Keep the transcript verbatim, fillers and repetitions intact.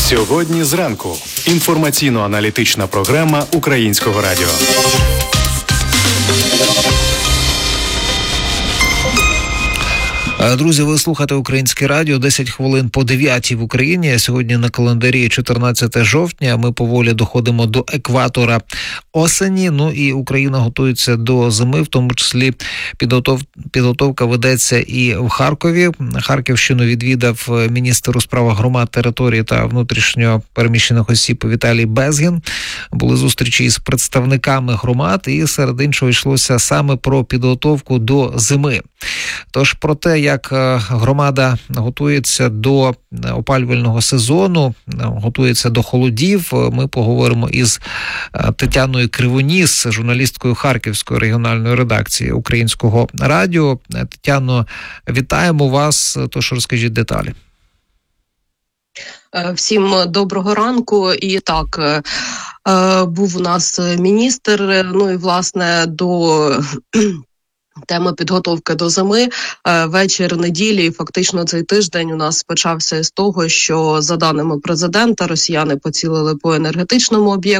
Сьогодні зранку. Інформаційно-аналітична програма Українського радіо. Друзі, ви слухаєте Українське радіо, десять хвилин по дев'ятій в Україні. Сьогодні на календарі чотирнадцяте жовтня. Ми поволі доходимо до екватора осені. Ну і Україна готується до зими, в тому числі підготов... підготовка ведеться і в Харкові. Харківщину відвідав міністр у справах громад, території та внутрішньо переміщених осіб Віталій Безгін. Були зустрічі із представниками громад, і серед іншого йшлося саме про підготовку до зими. Тож про те, як громада готується до опалювального сезону, готується до холодів, ми поговоримо із Тетяною Кривоніс, журналісткою Харківської регіональної редакції Українського радіо. Тетяно, вітаємо вас, тож розкажіть деталі. Всім доброго ранку. І так, був у нас міністр, ну і власне до тема підготовки до зими. Вечір неділі, фактично цей тиждень у нас почався з того, що, за даними президента, росіяни поцілили по енергетичному об'єкту.